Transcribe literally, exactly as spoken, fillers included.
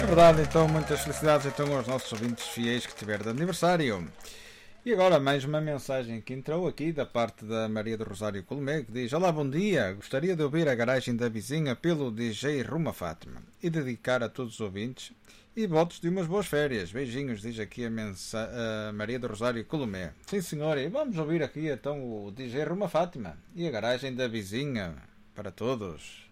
É verdade, então muitas felicidades então aos nossos ouvintes fiéis que tiveram de aniversário. E agora mais uma mensagem que entrou aqui da parte da Maria do Rosário Colomé, que diz: olá, bom dia, gostaria de ouvir a garagem da vizinha pelo D J Ruma Fátima e dedicar a todos os ouvintes e votos de umas boas férias. Beijinhos, diz aqui a, mensa a Maria do Rosário Colomé. Sim, senhora, e vamos ouvir aqui então o D J Ruma Fátima e a garagem da vizinha para todos.